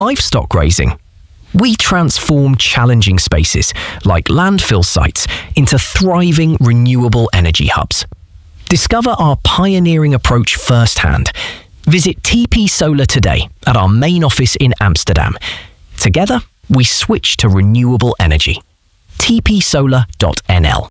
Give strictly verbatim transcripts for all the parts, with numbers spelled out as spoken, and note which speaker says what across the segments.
Speaker 1: livestock grazing. We transform challenging spaces, like landfill sites, into thriving renewable energy hubs. Discover our pioneering approach firsthand. Visit T P Solar today at our main office in Amsterdam. Together, we switch to renewable energy. t p solar dot n l.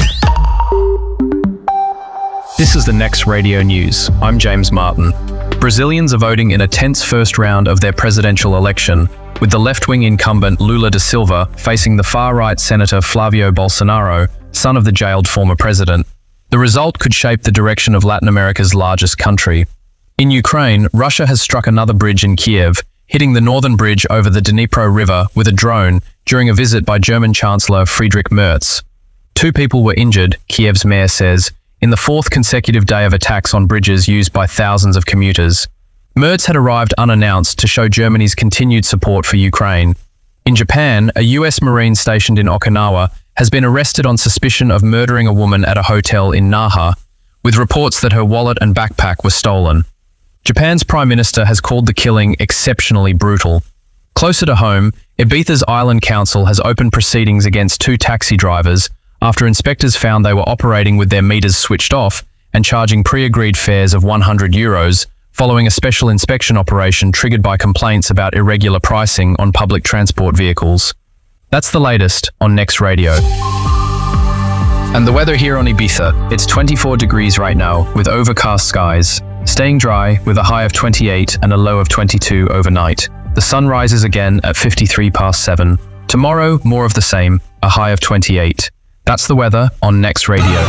Speaker 2: This is the Next Radio News. I'm James Martin. Brazilians are voting in a tense first round of their presidential election, with the left-wing incumbent Lula da Silva facing the far-right Senator Flavio Bolsonaro, son of the jailed former president. The result could shape the direction of Latin America's largest country. In Ukraine, Russia has struck another bridge in Kiev, hitting the northern bridge over the Dnipro River with a drone during a visit by German Chancellor Friedrich Merz. Two people were injured, Kiev's mayor says, in the fourth consecutive day of attacks on bridges used by thousands of commuters. Merz had arrived unannounced to show Germany's continued support for Ukraine. In Japan, a U S Marine stationed in Okinawa has been arrested on suspicion of murdering a woman at a hotel in Naha, with reports that her wallet and backpack were stolen. Japan's Prime Minister has called the killing exceptionally brutal. Closer to home, Ibiza's Island Council has opened proceedings against two taxi drivers after inspectors found they were operating with their meters switched off and charging pre-agreed fares of one hundred euros, following a special inspection operation triggered by complaints about irregular pricing on public transport vehicles. That's the latest on Next Radio. And the weather here on Ibiza, it's twenty-four degrees right now with overcast skies, staying dry with a high of twenty-eight and a low of twenty-two overnight. The sun rises again at fifty-three past seven. Tomorrow, more of the same, a high of twenty-eight. That's the weather on Next Radio.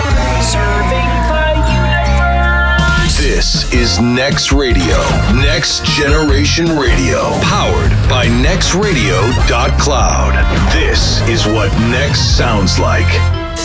Speaker 3: This is Next Radio, Next Generation Radio, powered by next radio dot cloud. This is what Next sounds like.